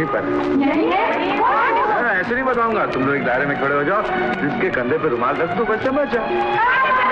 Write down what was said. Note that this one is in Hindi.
पर ऐसे नहीं बताऊंगा। तुम लोग एक दायरे में खड़े हो जाओ, जिसके कंधे पे रुमाल रख दो, बस समझ जाओ।